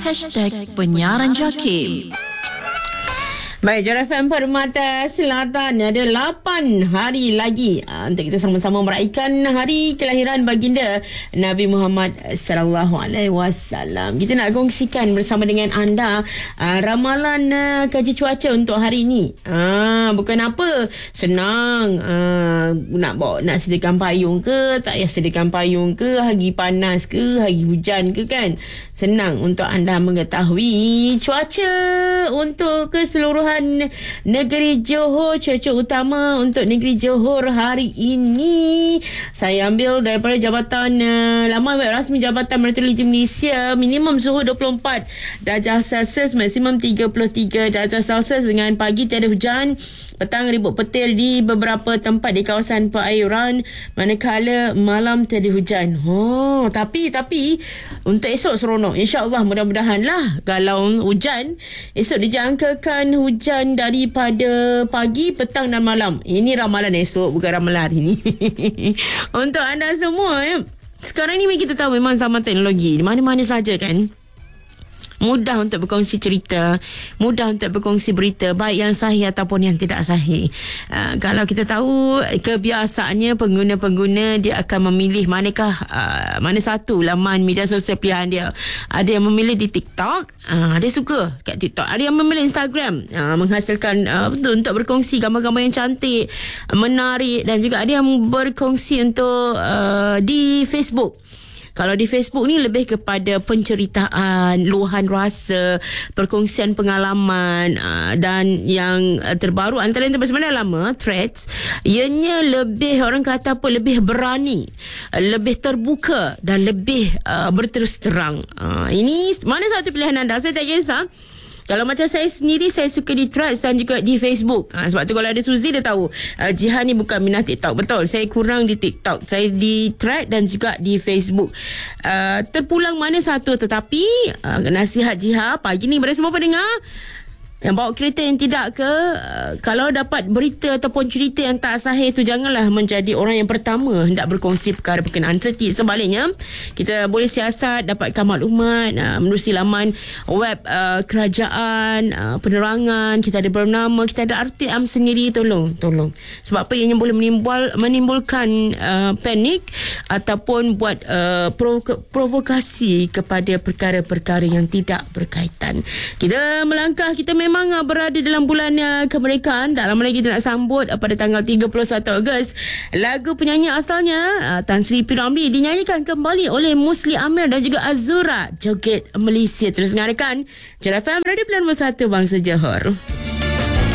#penyiaran JAKIM. Baik, Jar FM Permata Selatan ada 8 hari lagi untuk kita sama-sama meraihkan hari kelahiran baginda Nabi Muhammad sallallahu alaihi wasallam. Kita nak kongsikan bersama dengan anda ramalan kaji cuaca untuk hari ini. Bukan apa, senang nak sediakan payung ke, tak payah sediakan payung ke, hari panas ke, hari hujan ke kan. Senang untuk anda mengetahui cuaca untuk keseluruhan negeri Johor. Cuaca utama untuk negeri Johor hari ini saya ambil daripada Jabatan Laman Web Rasmi Jabatan Meteorologi Malaysia. Minimum suhu 24 darjah Celsius, maksimum 33 darjah Celsius dengan pagi tiada hujan, petang ribut petir di beberapa tempat di kawasan perairan, manakala malam tiada hujan. Tapi untuk esok seronok, insya-Allah, mudah-mudahan lah. Kalau hujan, esok dijangkakan hujan daripada pagi, petang dan malam. Ini ramalan esok, bukan ramalan hari ni. Untuk anda semua sekarang ni kita tahu memang zaman teknologi, di mana-mana saja kan. Mudah untuk berkongsi cerita, mudah untuk berkongsi berita, baik yang sahih ataupun yang tidak sahih. Kalau kita tahu kebiasaannya pengguna-pengguna dia akan memilih mana satu laman media sosial pilihan dia. Ada yang memilih di TikTok, dia suka kat TikTok. Ada yang memilih Instagram, menghasilkan betul untuk berkongsi gambar-gambar yang cantik, menarik, dan juga ada yang berkongsi untuk di Facebook. Kalau di Facebook ni lebih kepada penceritaan, luahan rasa, perkongsian pengalaman, dan yang terbaru antara yang sebenarnya lama, Threads, ianya lebih, orang kata apa, lebih berani, lebih terbuka dan lebih berterus terang. Ini mana satu pilihan anda? Saya tak kisah. Kalau macam saya sendiri, saya suka di Threads dan juga di Facebook. Sebab tu kalau ada Suzy, dia tahu Jihan ni bukan minat TikTok. Betul, saya kurang di TikTok. Saya di Threads dan juga di Facebook. Terpulang mana satu. Tetapi nasihat Jihan pagi ni kepada semua pendengar yang bawa kereta yang tidak ke, kalau dapat berita ataupun cerita yang tak sahih tu, janganlah menjadi orang yang pertama hendak berkongsi perkara berkenaan. Sebaliknya, kita boleh siasat, dapatkan maklumat menerusi laman web kerajaan, penerangan. Kita ada bernama, kita ada RTM sendiri. Tolong. Sebab apa, ianya boleh menimbulkan panik ataupun buat provokasi kepada perkara-perkara yang tidak berkaitan. Kita melangkah, kita memang berada dalam bulan kemerdekaan. Tak lama lagi kita nak sambut pada tanggal 31 Ogos. Lagu penyanyi asalnya Tan Sri P. Ramlee dinyanyikan kembali oleh Musli Amir dan juga Azura, Joget Malaysia. Terus dengarkan Jar FM Radio Pilihan Bersatu Bangsa Johor.